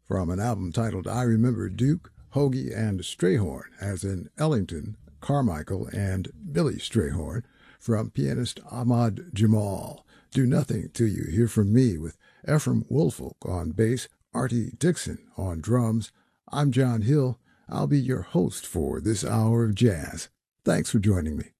from an album titled I Remember Duke, Hoagie, and Strayhorn, as in Ellington, Carmichael, and Billy Strayhorn, from pianist Ahmad Jamal. Do Nothing to You, hear from me with Ephraim Woolfolk on bass, Artie Dixon on drums. I'm John Hill. I'll be your host for this hour of jazz. Thanks for joining me.